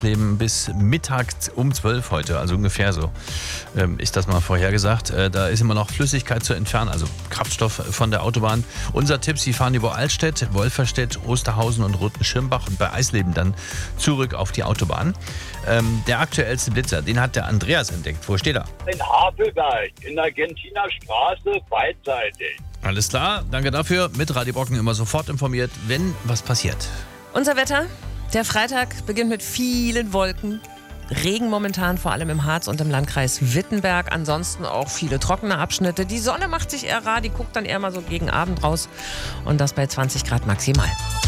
Leben bis mittags um 12 heute, also ungefähr so ist das mal vorhergesagt. Da ist immer noch Flüssigkeit zu entfernen, also Kraftstoff von der Autobahn. Unser Tipp, Sie fahren über Altstedt, Wolferstedt, Osterhausen und Rotenschirmbach und bei Eisleben dann zurück auf die Autobahn. Der aktuellste Blitzer, den hat der Andreas entdeckt. Wo steht er? In Havelberg, in der Gentiner Straße, beidseitig. Alles klar, danke dafür. Mit Radio Brocken immer sofort informiert, wenn was passiert. Unser Wetter, der Freitag beginnt mit vielen Wolken. Regen momentan, vor allem im Harz und im Landkreis Wittenberg. Ansonsten auch viele trockene Abschnitte. Die Sonne macht sich eher rar, die guckt dann eher mal so gegen Abend raus. Und das bei 20 Grad maximal.